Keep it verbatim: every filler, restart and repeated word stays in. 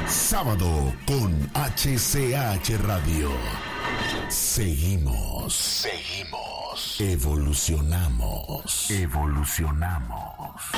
Sábado con H C H Radio. Seguimos, seguimos, evolucionamos, evolucionamos.